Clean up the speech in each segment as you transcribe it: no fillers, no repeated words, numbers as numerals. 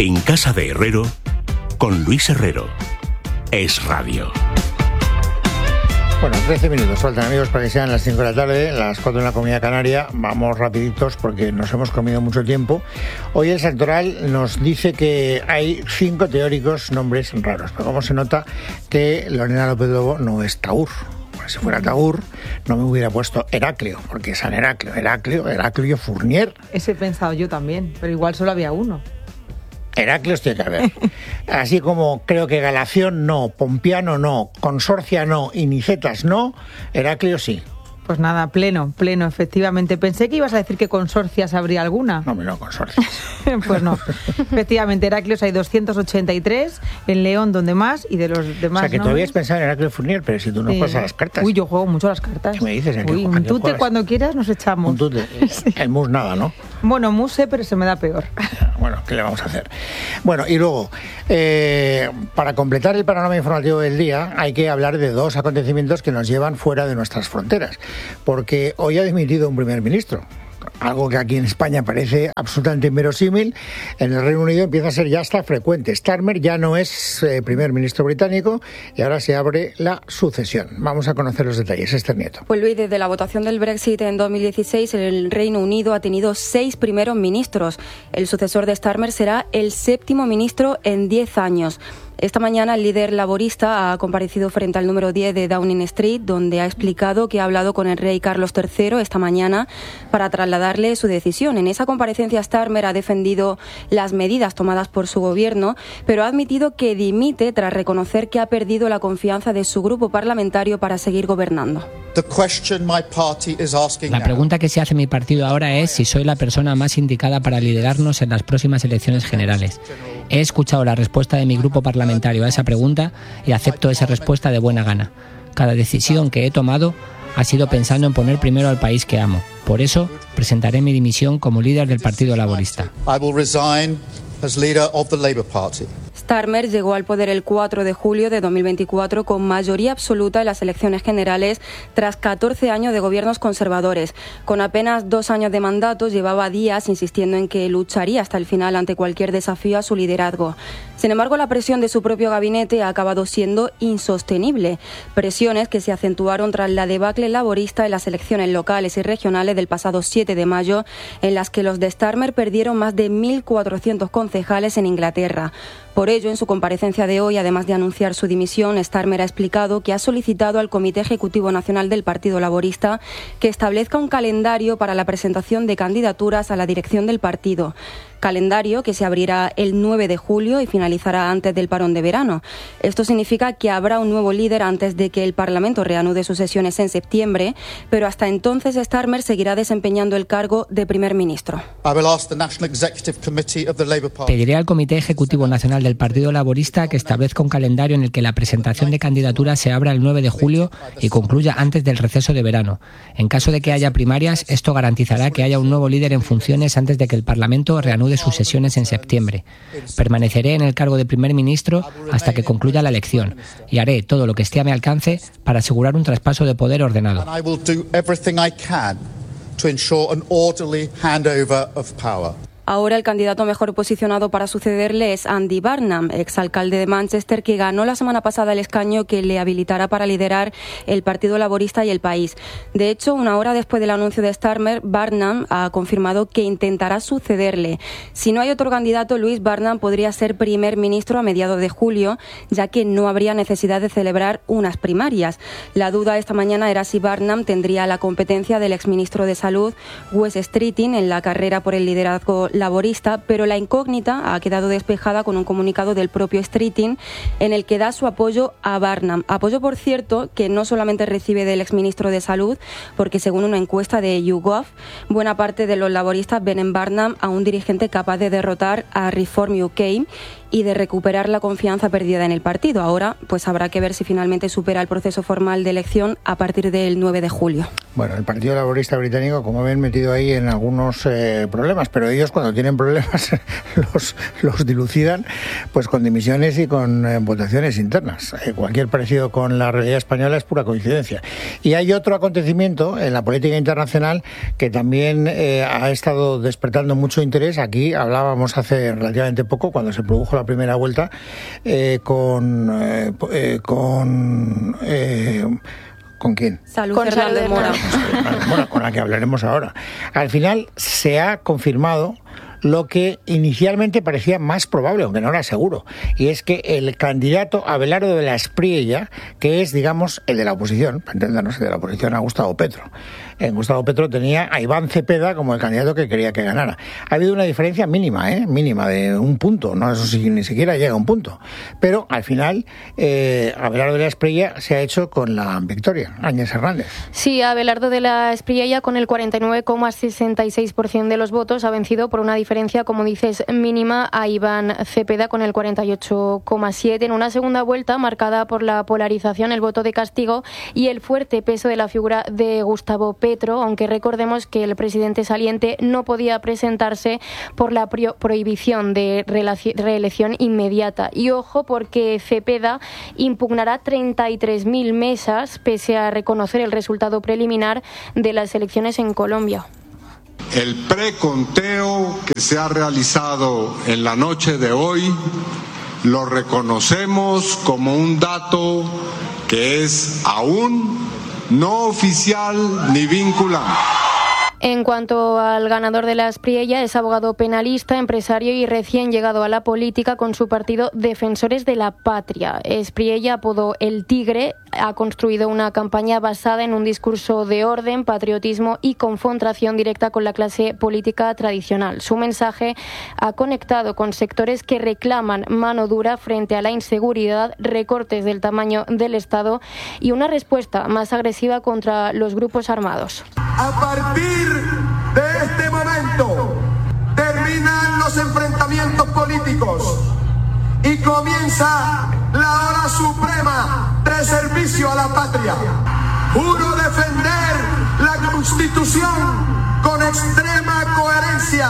En Casa de Herrero, con Luis Herrero. Es Radio. Bueno, 13 minutos faltan, amigos, para que sean las 5 de la tarde, las 4 en la Comunidad Canaria. Vamos rapiditos porque nos hemos comido mucho tiempo. Hoy el Santoral nos dice que hay 5 teóricos nombres raros. Pero como se nota que Lorena López Lobo no es Taur. Si fuera Taur, no me hubiera puesto Heraclio, porque es San Heraclio Fournier. Ese he pensado yo también, pero igual solo había uno. Heraclios tiene que haber. Así como creo que Galación no, Pompiano no, Consorcia no y Nicetas no, Heraclio sí. Pues nada, pleno, efectivamente. Pensé que ibas a decir que Consorcias habría alguna. No, Consorcias. Pues no. Efectivamente, Heraclios hay 283, en León donde más, y de los demás. O sea, que ¿no? tú habías pensado en Heraclio Fournier, pero si tú no juegas a las cartas. Uy, yo juego mucho a las cartas. ¿Qué me dices? Uy, un tute juegas? Cuando quieras nos echamos. Un tute. Sí. El mus nada, ¿no? Bueno, mus sé, pero se me da peor. Bueno, ¿qué le vamos a hacer? Bueno, y luego, para completar el panorama informativo del día, hay que hablar de 2 acontecimientos que nos llevan fuera de nuestras fronteras. Porque hoy ha dimitido un primer ministro. Algo que aquí en España parece absolutamente inverosímil, en el Reino Unido empieza a ser ya hasta frecuente. Starmer ya no es primer ministro británico y ahora se abre la sucesión. Vamos a conocer los detalles. Esther Nieto. Pues Luis, desde la votación del Brexit en 2016, el Reino Unido ha tenido 6 primeros ministros. El sucesor de Starmer será el 7º ministro en 10 años. Esta mañana el líder laborista ha comparecido frente al número 10 de Downing Street, donde ha explicado que ha hablado con el rey Carlos III esta mañana para trasladarle su decisión. En esa comparecencia Starmer ha defendido las medidas tomadas por su gobierno, pero ha admitido que dimite tras reconocer que ha perdido la confianza de su grupo parlamentario para seguir gobernando. La pregunta que se hace mi partido ahora es si soy la persona más indicada para liderarnos en las próximas elecciones generales. He escuchado la respuesta de mi grupo parlamentario a esa pregunta y acepto esa respuesta de buena gana. Cada decisión que he tomado ha sido pensando en poner primero al país que amo. Por eso, presentaré mi dimisión como líder del Partido Laborista. Starmer llegó al poder el 4 de julio de 2024 con mayoría absoluta en las elecciones generales tras 14 años de gobiernos conservadores. Con apenas 2 años de mandato, llevaba días insistiendo en que lucharía hasta el final ante cualquier desafío a su liderazgo. Sin embargo, la presión de su propio gabinete ha acabado siendo insostenible. Presiones que se acentuaron tras la debacle laborista en las elecciones locales y regionales del pasado 7 de mayo, en las que los de Starmer perdieron más de 1.400 concejales en Inglaterra. Por ello, en su comparecencia de hoy, además de anunciar su dimisión, Starmer ha explicado que ha solicitado al Comité Ejecutivo Nacional del Partido Laborista que establezca un calendario para la presentación de candidaturas a la dirección del partido. Calendario que se abrirá el 9 de julio y finalizará antes del parón de verano. Esto significa que habrá un nuevo líder antes de que el Parlamento reanude sus sesiones en septiembre, pero hasta entonces Starmer seguirá desempeñando el cargo de primer ministro. Pediré al Comité Ejecutivo Nacional del Partido Laborista que establezca un calendario en el que la presentación de candidaturas se abra el 9 de julio y concluya antes del receso de verano. En caso de que haya primarias, esto garantizará que haya un nuevo líder en funciones antes de que el Parlamento reanude sus sesiones en septiembre. Permaneceré en el cargo de primer ministro hasta que concluya la elección y haré todo lo que esté a mi alcance para asegurar un traspaso de poder ordenado. Ahora el candidato mejor posicionado para sucederle es Andy Burnham, exalcalde de Manchester, que ganó la semana pasada el escaño que le habilitará para liderar el Partido Laborista y el país. De hecho, una hora después del anuncio de Starmer, Burnham ha confirmado que intentará sucederle. Si no hay otro candidato, Luis, Burnham podría ser primer ministro a mediados de julio, ya que no habría necesidad de celebrar unas primarias. La duda esta mañana era si Burnham tendría la competencia del exministro de Salud, Wes Streeting, en la carrera por el liderazgo laborista, pero la incógnita ha quedado despejada con un comunicado del propio Streeting en el que da su apoyo a Burnham. Apoyo, por cierto, que no solamente recibe del exministro de Salud, porque según una encuesta de YouGov, buena parte de los laboristas ven en Burnham a un dirigente capaz de derrotar a Reform UK y de recuperar la confianza perdida en el partido. Ahora pues habrá que ver si finalmente supera el proceso formal de elección a partir del 9 de julio. Bueno, el Partido Laborista Británico, como ven, metido ahí en algunos problemas, pero ellos cuando tienen problemas los dilucidan pues con dimisiones y con votaciones internas. Cualquier parecido con la realidad española es pura coincidencia. Y hay otro acontecimiento en la política internacional que también ha estado despertando mucho interés. Aquí hablábamos hace relativamente poco, cuando se produjo la primera vuelta, ¿con quién? Salud Fernández Mora. Bueno, con la que hablaremos ahora. Al final se ha confirmado lo que inicialmente parecía más probable, aunque no era seguro, y es que el candidato Abelardo de la Espriella, que es, digamos, el de la oposición, para entendernos, el de la oposición a Gustavo Petro. Gustavo Petro tenía a Iván Cepeda como el candidato que quería que ganara. Ha habido una diferencia mínima, mínima de un punto, no, eso sí, ni siquiera llega a un punto. Pero al final, Abelardo de la Espriella se ha hecho con la victoria. Áñez Hernández. Sí, Abelardo de la Espriella, con el 49,66% de los votos, ha vencido por una diferencia, como dices, mínima a Iván Cepeda con el 48,7%. En una segunda vuelta marcada por la polarización, el voto de castigo y el fuerte peso de la figura de Gustavo Petro, aunque recordemos que el presidente saliente no podía presentarse por la prohibición de reelección inmediata. Y ojo, porque Cepeda impugnará 33.000 mesas pese a reconocer el resultado preliminar de las elecciones en Colombia. El preconteo que se ha realizado en la noche de hoy lo reconocemos como un dato que es aún no oficial ni vinculante. En cuanto al ganador de la Espriella, es abogado penalista, empresario y recién llegado a la política con su partido Defensores de la Patria. Espriella, apodó El Tigre, ha construido una campaña basada en un discurso de orden, patriotismo y confrontación directa con la clase política tradicional. Su mensaje ha conectado con sectores que reclaman mano dura frente a la inseguridad, recortes del tamaño del Estado y una respuesta más agresiva contra los grupos armados. A partir de este momento terminan los enfrentamientos políticos y comienza la hora suprema de servicio a la patria. Juro defender la Constitución con extrema coherencia.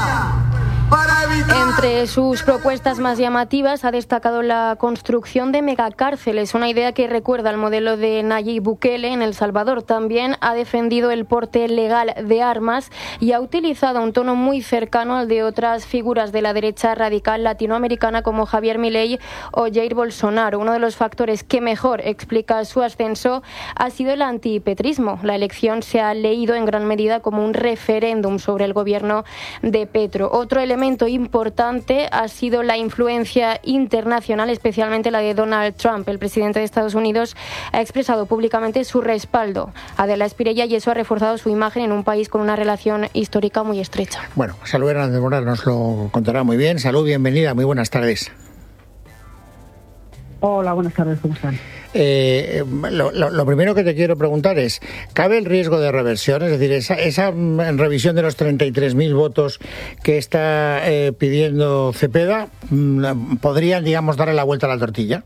Entre sus propuestas más llamativas ha destacado la construcción de megacárceles, una idea que recuerda al modelo de Nayib Bukele en El Salvador. También ha defendido el porte legal de armas y ha utilizado un tono muy cercano al de otras figuras de la derecha radical latinoamericana como Javier Milei o Jair Bolsonaro. Uno de los factores que mejor explica su ascenso ha sido el antipetrismo. La elección se ha leído en gran medida como un referéndum sobre el gobierno de Petro. Otro elemento importante ha sido la influencia internacional, especialmente la de Donald Trump. El presidente de Estados Unidos ha expresado públicamente su respaldo a de la Espriella y eso ha reforzado su imagen en un país con una relación histórica muy estrecha. Bueno, Salud Hernández Mora nos lo contará muy bien. Salud, bienvenida, muy buenas tardes. Hola, buenas tardes, ¿cómo están? Lo primero que te quiero preguntar es, ¿cabe el riesgo de reversión? Es decir, esa revisión de los 33.000 votos que está pidiendo Cepeda, ¿podrían, digamos, darle la vuelta a la tortilla?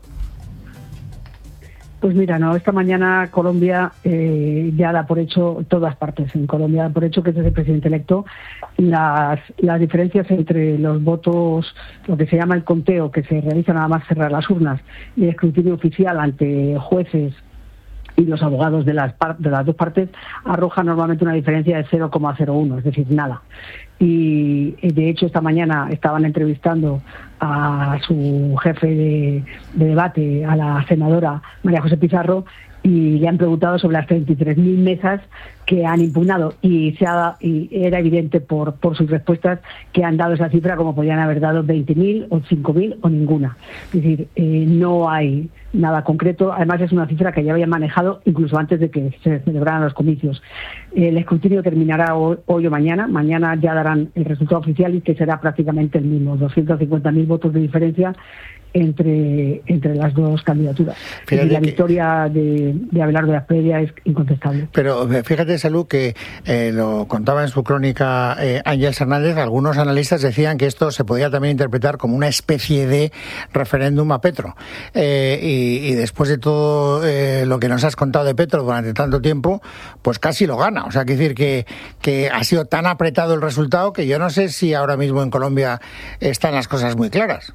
Pues mira, no, esta mañana Colombia ya da por hecho, todas partes en Colombia da por hecho que es el presidente electo. Las diferencias entre los votos, lo que se llama el conteo, que se realiza nada más cerrar las urnas, y el escrutinio oficial ante jueces y los abogados de las dos partes, arroja normalmente una diferencia de 0,01, es decir, nada. Y de hecho esta mañana estaban entrevistando a su jefe de debate, a la senadora María José Pizarro, y le han preguntado sobre las 33.000 mesas que han impugnado y era evidente por sus respuestas que han dado esa cifra como podrían haber dado 20.000 o 5.000 o ninguna. Es decir, no hay nada concreto. Además es una cifra que ya habían manejado incluso antes de que se celebraran los comicios. El escrutinio terminará hoy o mañana. Mañana ya darán el resultado oficial y que será prácticamente el mismo, 250.000 votos de diferencia. entre las dos candidaturas. Y la victoria de Abelardo de Asprilla es incontestable. Pero fíjate, Salud, que lo contaba en su crónica Ángeles Hernández, algunos analistas decían que esto se podía también interpretar como una especie de referéndum a Petro. Y después de todo lo que nos has contado de Petro durante tanto tiempo, pues casi lo gana. O sea, quiere decir que ha sido tan apretado el resultado que yo no sé si ahora mismo en Colombia están las cosas muy claras.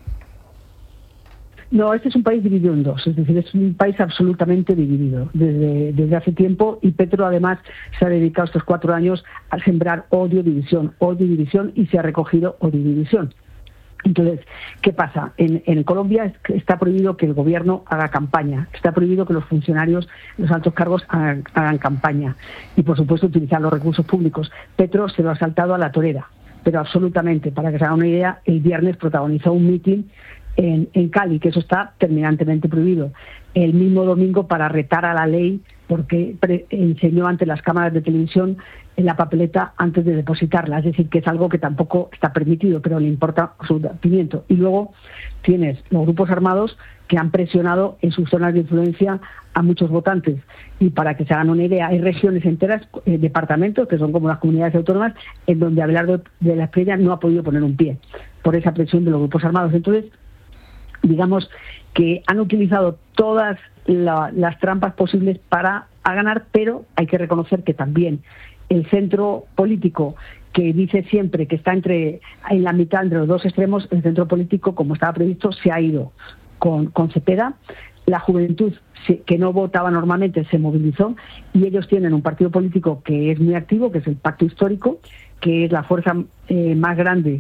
No, este es un país dividido en dos, es decir, es un país absolutamente dividido desde hace tiempo, y Petro además se ha dedicado estos 4 años a sembrar odio, división, y se ha recogido odio y división. Entonces, ¿qué pasa? En Colombia está prohibido que el gobierno haga campaña, está prohibido que los funcionarios, los altos cargos hagan campaña y, por supuesto, utilizar los recursos públicos. Petro se lo ha saltado a la torera, pero absolutamente. Para que se haga una idea, el viernes protagonizó un mitin en Cali, que eso está terminantemente prohibido. El mismo domingo, para retar a la ley, porque enseñó ante las cámaras de televisión en la papeleta antes de depositarla, es decir, que es algo que tampoco está permitido, pero le importa su pimiento. Y luego tienes los grupos armados que han presionado en sus zonas de influencia a muchos votantes. Y para que se hagan una idea, hay regiones enteras, departamentos, que son como las comunidades autónomas, en donde Abelardo de la Espriella no ha podido poner un pie por esa presión de los grupos armados. Entonces, digamos que han utilizado todas las trampas posibles para ganar, pero hay que reconocer que también el centro político, que dice siempre que está en la mitad entre los dos extremos, el centro político, como estaba previsto, se ha ido con Cepeda. La juventud, que no votaba normalmente, se movilizó, y ellos tienen un partido político que es muy activo, que es el Pacto Histórico, que es la fuerza más grande